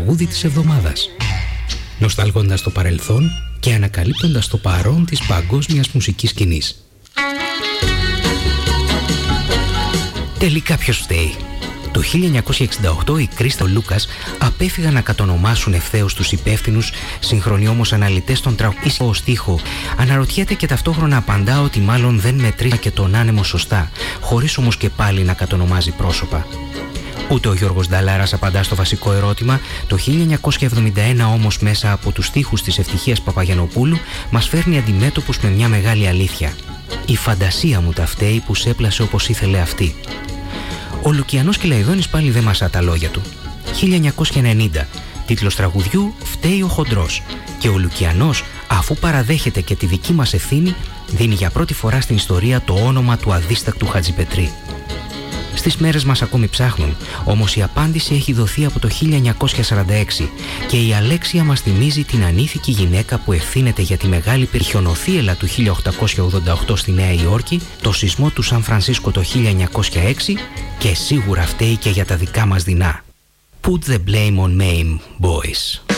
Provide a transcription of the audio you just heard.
τραγούδι της εβδομάδας. Νοσταλγώντας το παρελθόν και ανακαλύπτοντας το παρόν της παγκόσμιας μουσικής σκηνής. Τελικά ποιος φταίει? Το 1968 οι Κρίστο Λούκας απέφυγαν να κατονομάσουν ευθέως τους υπεύθυνους, συγχρονοί όμως αναλυτές των τραγουδίων ως στίχο. Αναρωτιέται και ταυτόχρονα απαντά ότι μάλλον δεν μετρήσα και τον άνεμο σωστά, χωρίς όμως και πάλι να κατονομάζει πρόσωπα. Ούτε ο Γιώργος Νταλάρας απαντά στο βασικό ερώτημα. Το 1971 όμως μέσα από τους στίχους της Ευτυχίας Παπαγιαννοπούλου μας φέρνει αντιμέτωπους με μια μεγάλη αλήθεια. Η φαντασία μου τα φταίει που σέπλασε όπως ήθελε αυτή. Ο Λουκιανός Κελαϊδόνης πάλι δεν μασά τα λόγια του. 1990. Τίτλος τραγουδιού «Φταίει ο χοντρός». Και ο Λουκιανός, αφού παραδέχεται και τη δική μας ευθύνη, δίνει για πρώτη φορά στην ιστορία το όνομα του αδίστακτου Χατζηπετρή. Στις μέρες μας ακόμη ψάχνουν, όμως η απάντηση έχει δοθεί από το 1946 και η Αλέξια μας θυμίζει την ανήθικη γυναίκα που ευθύνεται για τη μεγάλη χιονοθύελλα του 1888 στη Νέα Υόρκη, το σεισμό του Σαν Φρανσίσκο το 1906 και σίγουρα φταίει και για τα δικά μας δεινά. Put the blame on Mame, boys.